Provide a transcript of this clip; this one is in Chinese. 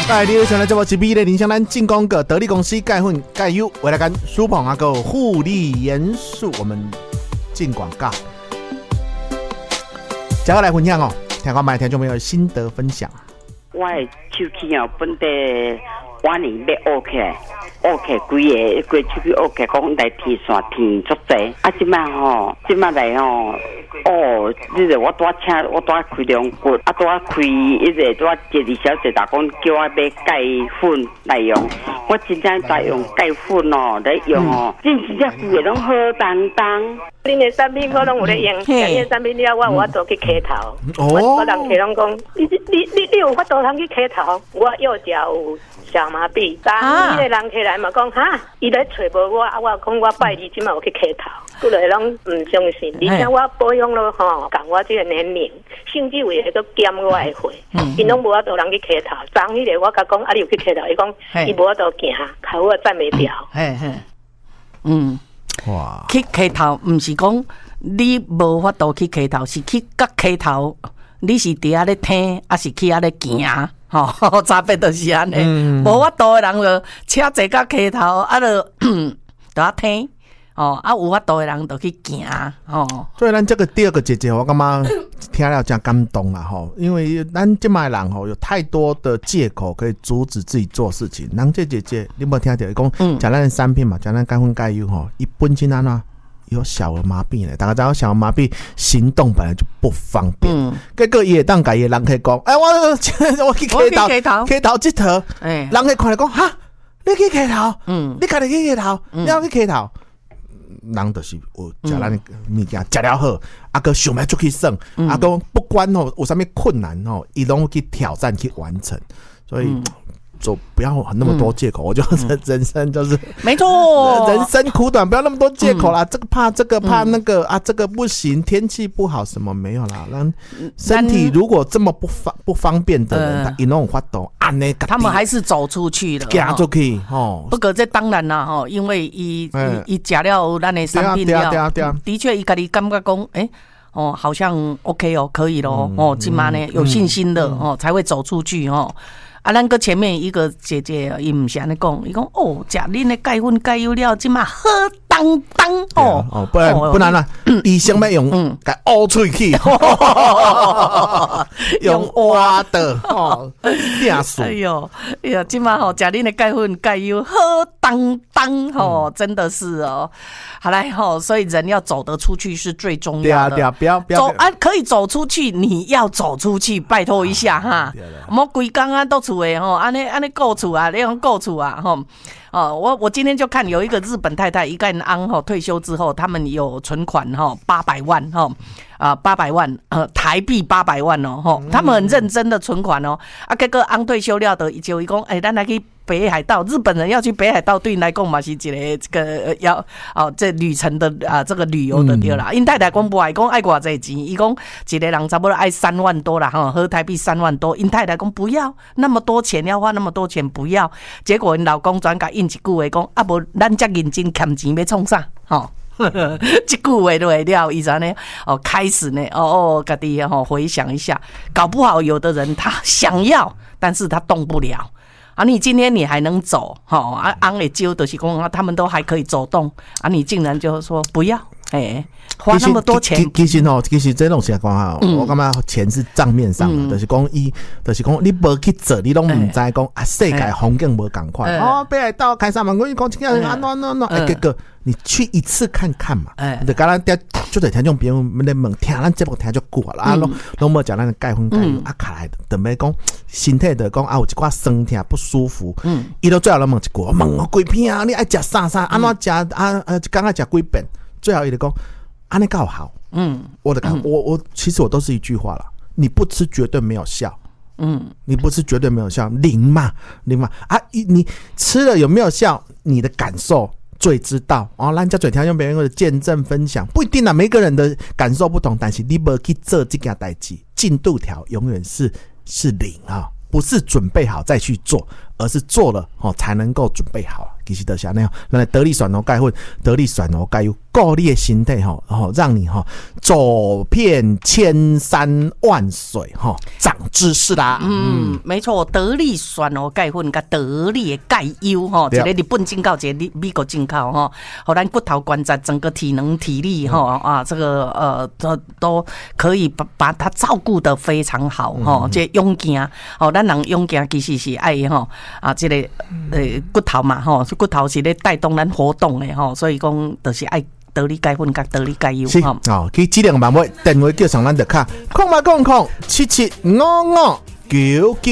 来，你想来这部是美的林香兰进攻个得力公司钙粉钙优，为了跟舒鹏阿个护理严肃，我们进广告。接下来分享哦，听看麦听众朋友心得分享。 我的手机哦，本地晚年要学起来，学起规个手机学起，讲来提线提足济。啊，即摆吼，即摆来吼。哦，你个我拄开两骨，啊拄开一个拄一二小姐打工叫我买钙粉来用，我真正在用钙粉哦，来用哦，真正规个拢好当当。 恁的产品我拢有咧用，恁的产品了我都去磕头。我人客拢讲，你有法度通去磕头？我右脚有小麻痹，当伊个人客来嘛讲哈，伊来找无我，我讲我拜你即马有去磕头，过来拢唔相信，而且我保养了吼，讲我这个年龄，甚至为迄个减我的血，因拢无法度人去磕头。昨迄个我甲讲，啊你有去磕头？伊讲伊无法度行，头我站袂掉。 哇！去磕头，唔是讲你无法度去磕头，是去甲磕头，你是伫遐咧听，还是去遐咧行？吼，差别就是安尼。无法度的人就车坐甲磕头，啊，就遐听。哦，啊，有法度的人就去行哦。 所以咱这个第二个姐姐，我感觉听了真感动啦吼，因为咱这卖人吼有太多的借口可以阻止自己做事情。人这姐姐，你有没有听到？伊讲讲咱的产品嘛，讲咱钙粉钙优吼，伊本身安怎有小儿麻痹呢？大家知道小儿麻痹行动本来就不方便，结果伊会当甲伊人去讲，我去磕头，磕头这头，人去看来讲哈，你去磕头，你家己去磕头，你要去磕头。人就是有食咱物件食了好，啊个想要出去耍，啊个不管吼有啥物困难吼，伊拢去挑战去完成，所以就不要那么多借口。我觉得人生就是没错， 人生苦短，不要那么多借口啦。这个怕这个怕那个啊，这个不行，天气不好什么没有啦。让身体如果这么不方便的人，他一弄发抖， 他们还是走出去了， 行出去吼。 不过这当然啦吼，因为伊食了咱的产品了，的确伊家己感觉讲，好像 OK 哦，可以咯，今嘛呢有信心的才会走出去哦。啊，咱个前面一个姐姐，伊唔是安尼讲，伊讲食恁的钙粉钙优了，即嘛好当当哦， 不然啦，医生要用甲凹喙去，用挖的正数。 哎呦，即嘛食恁的钙粉钙优好当当真的是哦。好来所以人要走得出去是最重要的。 不要走啊，可以走出去，你要走出去，拜托一下哈。莫规工啊，都厝诶安尼顾厝啊，那样顾厝啊我今天就看有一个日本太太，一个人退休之后，他们有存款800万800万台币800万他们很认真的存款结果退休了的就伊讲咱来去北海道，日本人要去北海道，对你来讲嘛是一个这个要这旅程的这个旅游的对啦。因太太讲不爱讲爱偌济钱，伊讲一个人差不多爱3万多啦合台币3万多。因太太讲不要那么多钱，要花那么多钱不要。结果因老公转甲应一句话讲无咱遮认真欠钱要创啥这句话就会了，伊就呢开始呢家己回想一下，搞不好有的人他想要，但是他动不了。你今天你还能走昂的揪的是讲他们都还可以走动你竟然就说不要花那么多钱。 其实这种情况我感觉钱是账面上的，就是讲就是讲你无去做，你拢唔知讲世界风景无同款北海道开3万块，讲这个安结果你去一次看看嘛，就刚才就在听众朋友们在问，听咱节目听就久了拢无讲咱的钙粉钙优卡来的，等于讲身体的讲有一寡酸痛不舒服，伊都最后拢问一句，问我几片你爱食啥安怎食刚刚食几遍，最后伊就讲安尼够好，我的我其实我都是一句话啦，你不吃绝对没有效。你不吃绝对没有效，零嘛你吃了有没有效，你的感受最知道咱这嘴听用别人的见证分享，不一定每个人的感受不同，但是你没去做这件代志，进度条永远是零不是准备好再去做，而是做了才能够准备好。其实就是那样，咱得力选钙粉，得力选钙优顾你的身体吼，让你走遍千山万水长知识啦。 没错，得力酸钙粉甲得力的钙优一个日本进口，一个美国进口互咱骨头关节整个体能体力这个都可以把它照顾得非常好这勇行咱人勇行其实是爱这个骨头嘛骨头是咧带动咱活动的所以讲就是爱得力钙粉甲得力钙油去质量慢慢电话叫上咱的卡，080775599。